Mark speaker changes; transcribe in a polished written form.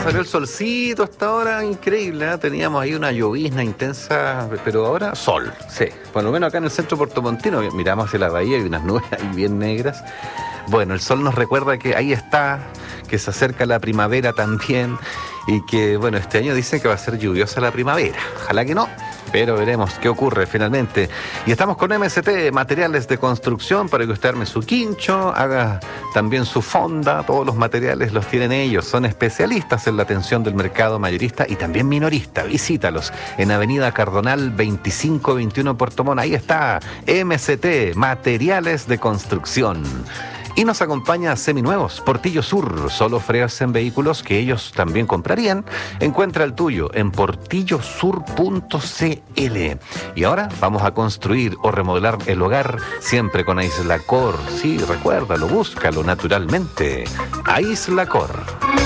Speaker 1: salió el solcito hasta ahora, increíble, ¿eh? Teníamos ahí una llovizna intensa, pero ahora sol, sí. Por lo menos acá en el centro puertomontino, miramos hacia la bahía y unas nubes ahí bien negras. Bueno, el sol nos recuerda que ahí está, que se acerca la primavera también y que, bueno, este año dicen que va a ser lluviosa la primavera. Ojalá que no, pero veremos qué ocurre finalmente. Y estamos con MST, materiales de construcción, para que usted arme su quincho, haga también su fonda. Todos los materiales los tienen ellos. Son especialistas en la atención del mercado mayorista y también minorista. Visítalos en Avenida Cardonal 2521 Puerto Montt. Ahí está MST, materiales de construcción. Y nos acompaña Seminuevos, Portillo Sur, solo freos en vehículos que ellos también comprarían. Encuentra el tuyo en portillosur.cl. Y ahora vamos a construir o remodelar el hogar siempre con Aislacor. Sí, recuérdalo, búscalo naturalmente. Aislacor.